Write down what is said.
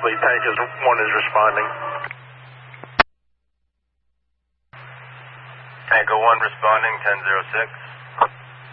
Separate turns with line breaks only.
Charlie, Tank is 1 is responding.
Tango 1 responding, 10-06.